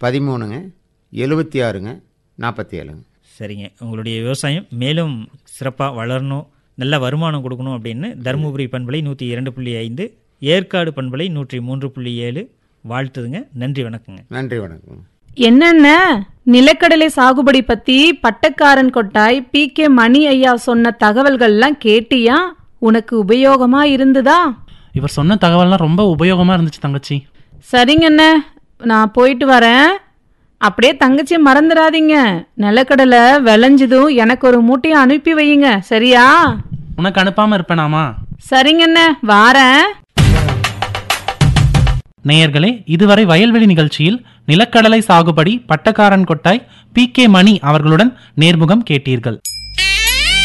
13ங்க 76ங்க 47ங்க. சரிங்க. உங்களுடைய விவசாயம் மேலும் சிறப்பாக வளரணும், நல்ல வருமானம் கொடுக்கணும் அப்படின்னு தருமபுரி பண்பலை 102.5, ஏற்காடு பண்பலை 103.7 வாழ்த்துதுங்க. நன்றி, வணக்கங்க. நன்றி, வணக்கம். என்னென்ன நிலக்கடலை சாகுபடி பத்தி பட்டக்காரன் கொட்டாய் PK மணி ஐயா சொன்ன தகவல்கள்லாம் கேட்டியா? உனக்கு உபயோகமா இருந்ததா? இவர் சொன்ன தகவல்லாம் ரொம்ப உபயோகமா இருந்துச்சு தங்கச்சி. சரிங்கண்ண, நான் போயிட்டு வரேன். அப்படியே தங்கச்சி மறந்துடாதீங்க, நிலக்கடலை விளைஞ்சதும் எனக்கு ஒரு மூட்டையை அனுப்பி வையுங்க, சரியா? உனக்கு அனுப்பாம இருப்பேனாமா? சரிங்கண்ண, வாரேன். நேயர்களே, இதுவரை வயல்வெளி நிகழ்ச்சியில் நிலக்கடலை சாகுபடி பட்டக்காரன் கொட்டாய் PK மணி அவர்களுடன் நேர்முகம் கேட்டீர்கள்.